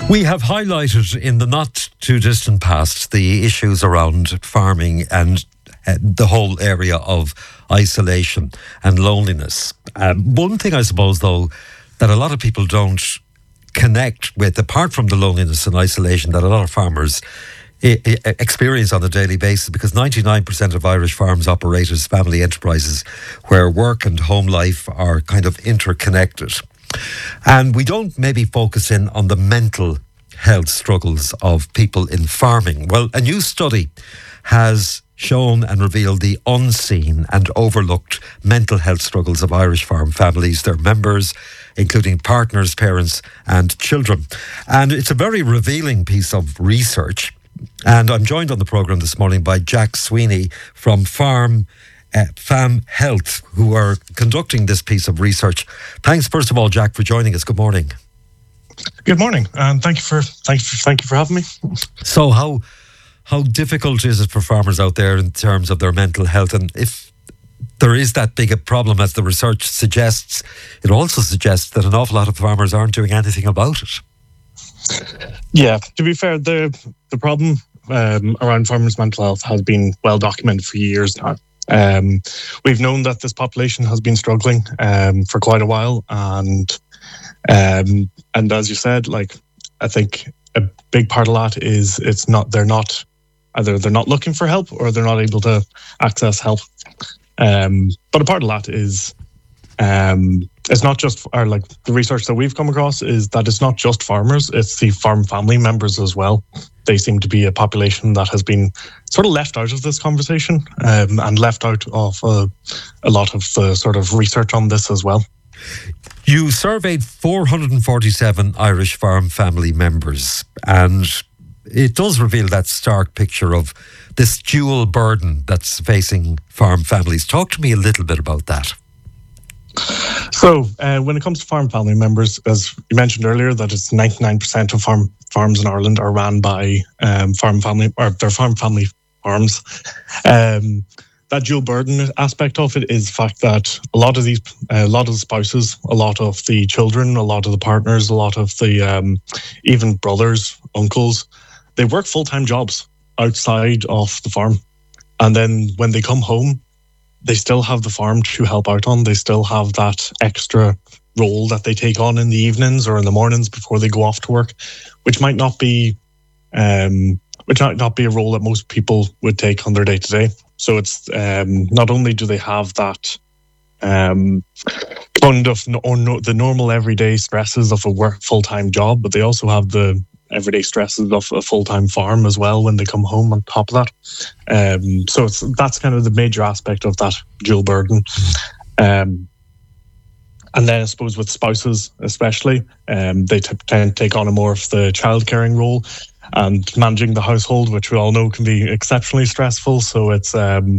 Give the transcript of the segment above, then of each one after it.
We have highlighted in the not too distant past the issues around farming and the whole area of isolation and loneliness. One thing, I suppose, though, that a lot of people don't connect with, apart from the loneliness and isolation that a lot of farmers experience on a daily basis, because 99% of Irish farms operate as family enterprises where work and home life are kind of interconnected. And we don't maybe focus in on the mental health struggles of people in farming. Well, a new study has shown and revealed the unseen and overlooked mental health struggles of Irish farm families, their members, including partners, parents and children. And it's a very revealing piece of research. And I'm joined on the programme this morning by Jack Sweeney from Fam Health, who are conducting this piece of research. Thanks, first of all, Jack, for joining us. Good morning. Good morning, and thank you for having me. So, how difficult is it for farmers out there in terms of their mental health? And if there is that big a problem, as the research suggests, it also suggests that an awful lot of farmers aren't doing anything about it. Yeah, to be fair, the problem around farmers' mental health has been well documented for years now. We've known that this population has been struggling for quite a while, and as you said, I think a big part of that is they're not looking for help or they're not able to access help. But a part of that is it's not just the research that we've come across is that it's not just farmers, it's the farm family members as well. They seem to be a population that has been sort of left out of this conversation and left out of a lot of the sort of research on this as well. You surveyed 447 Irish farm family members, and it does reveal that stark picture of this dual burden that's facing farm families. Talk to me a little bit about that. So, when it comes to farm family members, as you mentioned earlier, that it's 99% of farms in Ireland are ran by farm family farms. That dual burden aspect of it is the fact that a lot of the spouses, a lot of the children, a lot of the partners, a lot of the even brothers, uncles, they work full-time jobs outside of the farm. And then when they come home, they still have the farm to help out on. They still have that extra role that they take on in the evenings or in the mornings before they go off to work, which might not be a role that most people would take on their day-to-day. So it's not only do they have that kind of the normal everyday stresses of a full-time job, but they also have the everyday stresses of a full-time farm as well when they come home on top of that. So that's kind of the major aspect of that dual burden. And then I suppose with spouses especially, they tend to take on a more of the child-caring role and managing the household, which we all know can be exceptionally stressful. So it's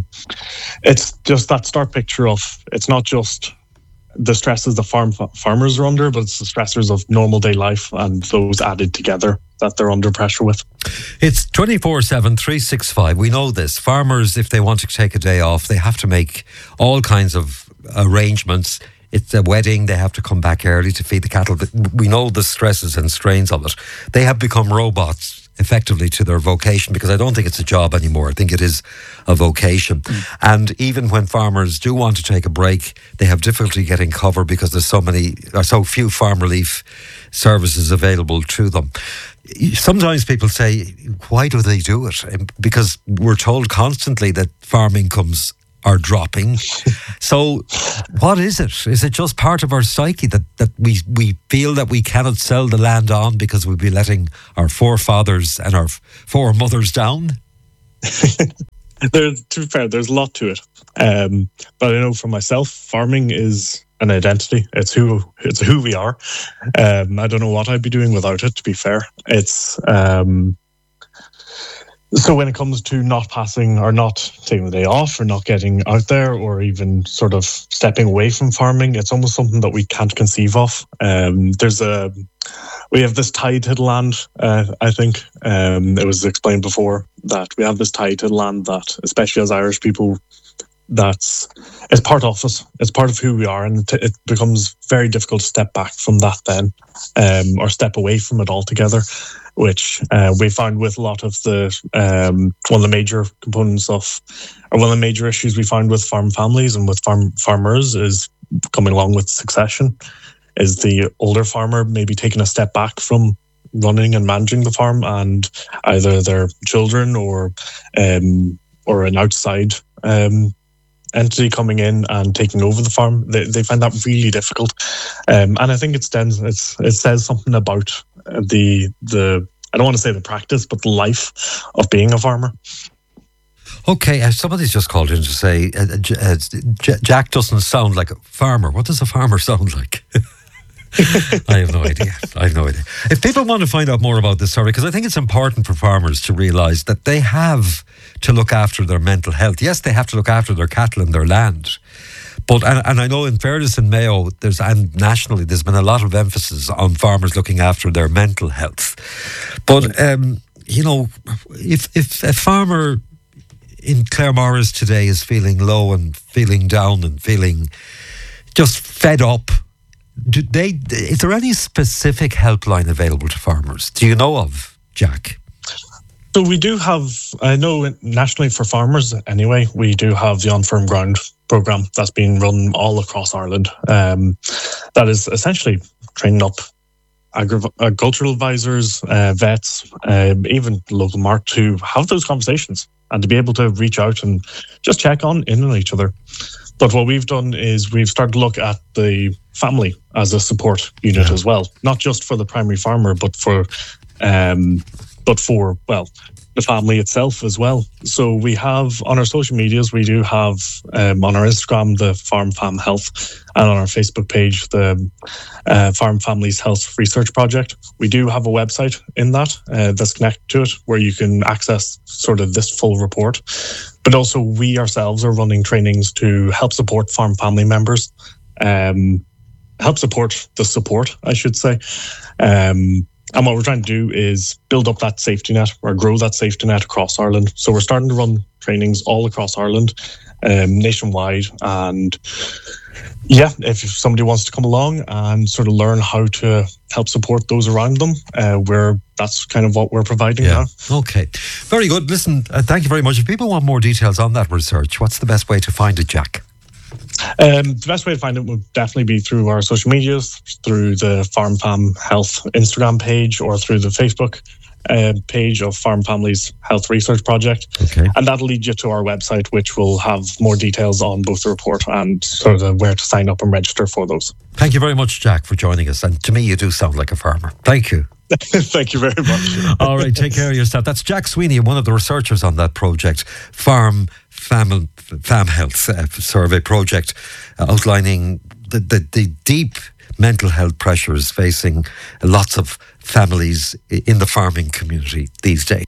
just that stark picture of it's not just the stresses the farmers are under, but it's the stressors of normal day life and those added together that they're under pressure with. It's 24/7, 365. We know this. Farmers, if they want to take a day off, they have to make all kinds of arrangements. It's a wedding, they have to come back early to feed the cattle. But we know the stresses and strains of it. They have become robots, effectively, to their vocation, because I don't think it's a job anymore. I think it is a vocation. And even when farmers do want to take a break, they have difficulty getting cover because there's so few farm relief services available to them. Sometimes people say, why do they do it? Because we're told constantly that farm incomes are dropping. So what is it? Is it just part of our psyche that we feel that we cannot sell the land on because we'll be letting our forefathers and our foremothers down? To be fair, there's a lot to it. But I know for myself, farming is an identity. It's who we are. I don't know what I'd be doing without it, to be fair. It's so when it comes to not passing or not taking the day off or not getting out there or even sort of stepping away from farming, it's almost something that we can't conceive of. We have this tie to the land, I think. It was explained before that we have this tie to the land that, especially as Irish people, it's part of us. It's part of who we are, and it becomes very difficult to step back from that then, or step away from it altogether, which we found with a lot of the one of the major components of, or one of the major issues we found with farm families and with farmers is coming along with succession, is the older farmer maybe taking a step back from running and managing the farm, and either their children or an outside entity coming in and taking over the farm. They find that really difficult, and I think it says something about the I don't want to say the practice, but the life of being a farmer. Okay, somebody's just called in to say Jack doesn't sound like a farmer. What does a farmer sound like? I have no idea. If people want to find out more about this story, because I think it's important for farmers to realise that they have to look after their mental health. Yes, they have to look after their cattle and their land. But, and I know in fairness in Mayo, and nationally, there's been a lot of emphasis on farmers looking after their mental health. But, if a farmer in Claremorris today is feeling low and feeling down and feeling just fed up, is there any specific helpline available to farmers? Do you know of, Jack? So we do have, I know nationally for farmers anyway, we do have the On Firm Ground programme that's being run all across Ireland. That is essentially training up agricultural advisors, vets, even local market to have those conversations and to be able to reach out and just check in on each other. But what we've done is we've started to look at the family as a support unit as well, not just for the primary farmer, but for the family itself as well. So we have on our social medias, we do have on our Instagram the Farm Fam Health, and on our Facebook page the Farm Families Health Research Project. We do have a website in that that's connected to it, where you can access sort of this full report. But also we ourselves are running trainings to help support farm family members, help support the support, I should say. And what we're trying to do is build up that safety net, or grow that safety net across Ireland. So we're starting to run trainings all across Ireland, nationwide. And yeah, if somebody wants to come along and sort of learn how to help support those around them, that's kind of what we're providing now. Okay, very good. Listen, thank you very much. If people want more details on that research, what's the best way to find it, Jack? The best way to find it would definitely be through our social medias, through the Farm Fam Health Instagram page, or through the Facebook page of Farm Families Health Research Project. Okay. And that'll lead you to our website, which will have more details on both the report and sort of where to sign up and register for those. Thank you very much, Jack, for joining us. And to me, you do sound like a farmer. Thank you. Thank you very much. All right, take care of yourself. That's Jack Sweeney, one of the researchers on that project, Farm Health Survey Project, outlining the deep mental health pressures facing lots of families in the farming community these days.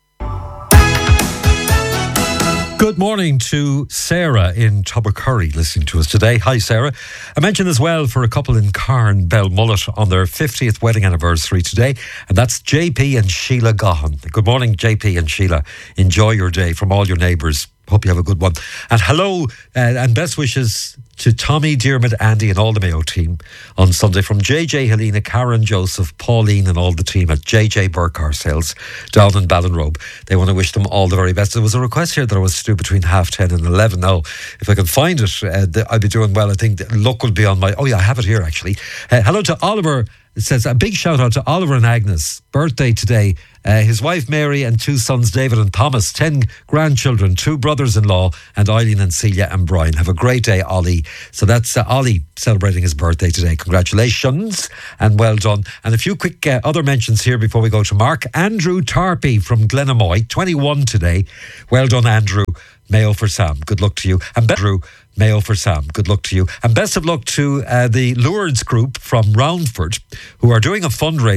Good morning to Sarah in Tubbercurry listening to us today. Hi, Sarah. I mentioned as well for a couple in Carn, Belmullet, on their 50th wedding anniversary today, and that's JP and Sheila Gahan. Good morning, JP and Sheila. Enjoy your day from all your neighbours. Hope you have a good one. And hello and best wishes to Tommy, Diarmuid, Andy and all the Mayo team on Sunday from JJ, Helena, Karen, Joseph, Pauline and all the team at JJ Burke Car Sales down in Ballinrobe. They want to wish them all the very best. There was a request here that I was to do between 10:30 and 11. Now, if I can find it, I'll be doing well. I think luck will be on my... Oh yeah, I have it here actually. Hello to Oliver. It says a big shout out to Oliver and Agnes, birthday today. His wife Mary and 2 sons David and Thomas, 10 grandchildren, 2 brothers-in-law, and Eileen and Celia and Brian. Have a great day, Ollie. So that's Ollie celebrating his birthday today. Congratulations and well done. And a few quick other mentions here before we go to Mark. Andrew Tarpey from Glenamoy, 21 today. Well done, Andrew. Mayo for Sam. Good luck to you. And Andrew, Mayo for Sam. Good luck to you. And best of luck to the Lourdes group from Roundford, who are doing a fundraiser